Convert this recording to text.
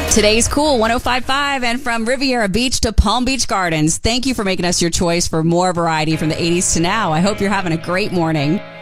Today's Cool 105.5 and from Riviera Beach to Palm Beach Gardens. Thank you for making us your choice for more variety from the 80s to now. I hope you're having a great morning.